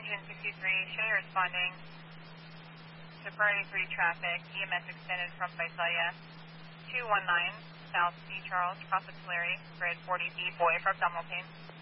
engine 63, show you responding to priority 3 traffic, EMS extended from Visalia, 219, South C. Charles, cross the Tulare, grid 40B, boy for abdominal pain.